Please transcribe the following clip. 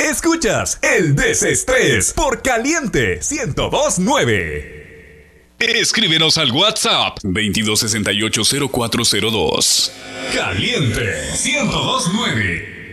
Escuchas el Desestrés por Caliente 102.9. Escríbenos al WhatsApp 2268-0402. Caliente 102.9.